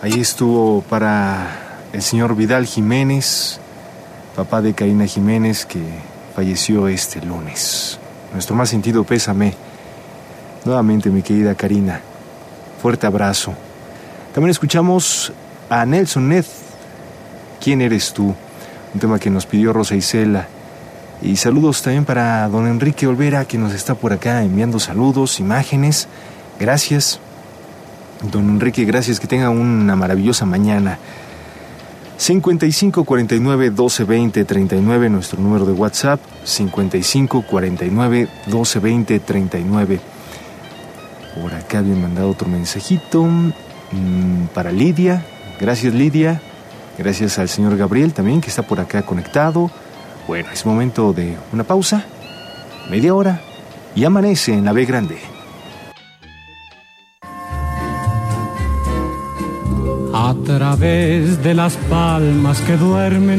Ahí estuvo para el señor Vidal Jiménez, papá de Karina Jiménez, que falleció este lunes. Nuestro más sentido pésame. Nuevamente, mi querida Karina. Fuerte abrazo. También escuchamos a Nelson Ned, ¿Quién eres tú? Un tema que nos pidió Rosa Isela. Y saludos también para don Enrique Olvera, que nos está por acá enviando saludos, imágenes. Gracias, don Enrique, gracias, que tenga una maravillosa mañana. 55 49 12 20 39, nuestro número de WhatsApp, 55 49 12 20 39. Por acá habían mandado otro mensajito para Lidia. Gracias, Lidia. Gracias al señor Gabriel también, que está por acá conectado. Bueno, es momento de una pausa, media hora, y amanece en la B Grande. A través de las palmas que duermen